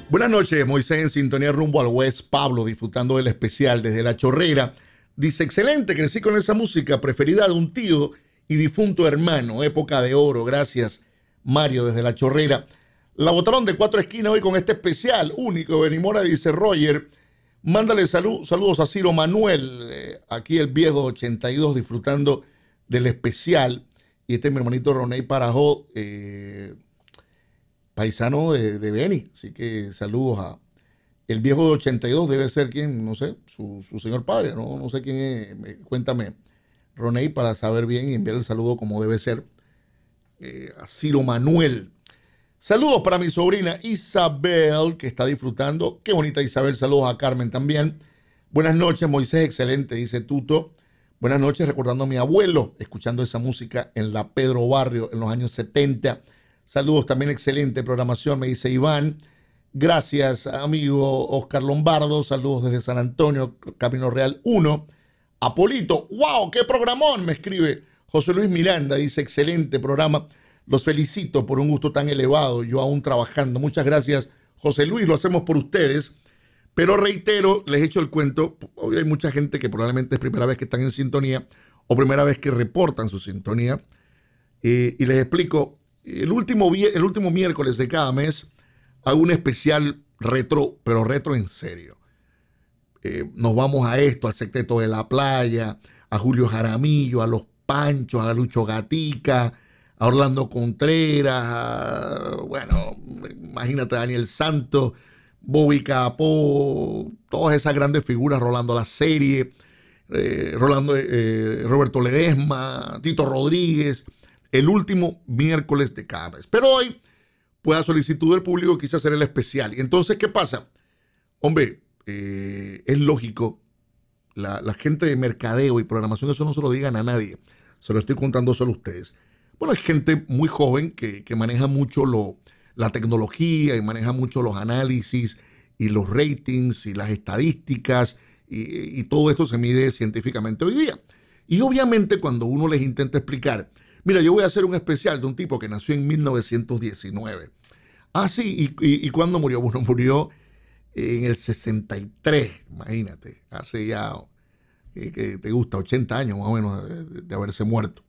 Buenas noches, Moisés en sintonía rumbo al West. Pablo disfrutando del especial desde La Chorrera. Dice, excelente, crecí con esa música preferida de un tío y difunto hermano, época de oro. Gracias, Mario, desde La Chorrera. La botaron de cuatro esquinas hoy con este especial único. Benimora dice, Roger, mándale saludos a Ciro Manuel, aquí el viejo 82 disfrutando del especial. Y este es mi hermanito Roney Parajó, paisano de Beni. Así que saludos a el viejo de 82, debe ser quien, no sé, su señor padre, no sé quién es. Cuéntame, Roney, para saber bien y enviar el saludo como debe ser a Ciro Manuel. Saludos para mi sobrina Isabel, que está disfrutando. Qué bonita Isabel. Saludos a Carmen también. Buenas noches, Moisés, excelente, dice Tuto. Buenas noches, recordando a mi abuelo, escuchando esa música en la Pedro Barrio en los años 70. Saludos también, excelente programación, me dice Iván. Gracias, amigo Oscar Lombardo. Saludos desde San Antonio, Camino Real 1. Apolito, wow, qué programón, me escribe José Luis Miranda. Dice, excelente programa. Los felicito por un gusto tan elevado, yo aún trabajando. Muchas gracias, José Luis, lo hacemos por ustedes. Pero reitero, les echo el cuento. Hoy hay mucha gente que probablemente es primera vez que están en sintonía o primera vez que reportan su sintonía. Y les explico, el último miércoles de cada mes hago un especial retro, pero retro en serio. Nos vamos a esto, al Secreto de la Playa, a Julio Jaramillo, a Los Panchos, a Lucho Gatica, a Orlando Contreras, bueno, imagínate, Daniel Santos, Bobby Capó, todas esas grandes figuras, Rolando La Serie, Roberto Ledesma, Tito Rodríguez, el último miércoles de cada mes. Pero hoy, pues a solicitud del público quise hacer el especial. Y entonces, ¿qué pasa? Hombre, es lógico, la gente de mercadeo y programación, eso no se lo digan a nadie, se lo estoy contando solo a ustedes. Bueno, hay gente muy joven que maneja mucho la tecnología y maneja mucho los análisis y los ratings y las estadísticas y todo esto se mide científicamente hoy día. Y obviamente cuando uno les intenta explicar, mira, yo voy a hacer un especial de un tipo que nació en 1919. Ah, sí, ¿y cuándo murió? Bueno, murió en el 63, imagínate, hace ya, que te gusta, 80 años más o menos de haberse muerto.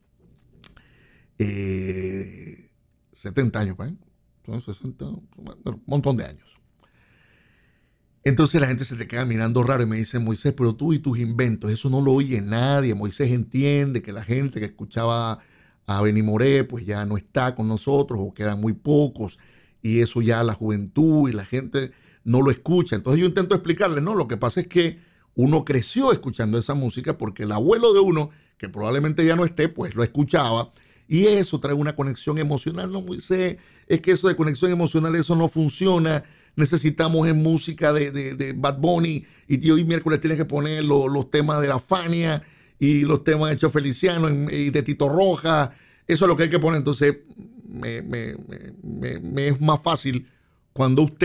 70 años, ¿eh? Son 60, bueno, un montón de años. Entonces la gente se te queda mirando raro y me dice, Moisés, pero tú y tus inventos, eso no lo oye nadie. Moisés entiende que la gente que escuchaba a Benny Moré, pues ya no está con nosotros o quedan muy pocos y eso ya la juventud y la gente no lo escucha. Entonces yo intento explicarle, no, lo que pasa es que uno creció escuchando esa música porque el abuelo de uno, que probablemente ya no esté, pues lo escuchaba. Y eso trae una conexión emocional. No, Moisés, es que eso de conexión emocional, eso no funciona. Necesitamos en música de Bad Bunny y tío y miércoles tienes que poner los temas de la Fania y los temas de Cho Feliciano y de Tito Roja. Eso es lo que hay que poner. Entonces me es más fácil cuando usted